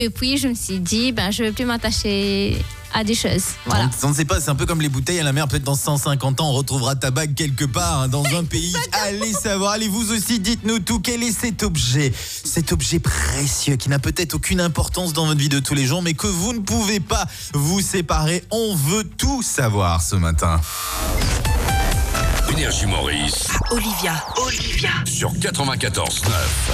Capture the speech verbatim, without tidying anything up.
Et puis, je me suis dit, ben, je ne vais plus m'attacher à des choses. Voilà. On ne sait pas, c'est un peu comme les bouteilles à la mer. Peut-être dans cent cinquante ans, on retrouvera ta bague quelque part, hein, dans un pays. Allez savoir, allez vous aussi, dites-nous tout. Quel est cet objet Cet objet précieux qui n'a peut-être aucune importance dans votre vie de tous les jours, mais que vous ne pouvez pas vous séparer. On veut tout savoir ce matin. Énergie Maurice. Olivia. Olivia. Sur quatre-vingt-quatorze neuf.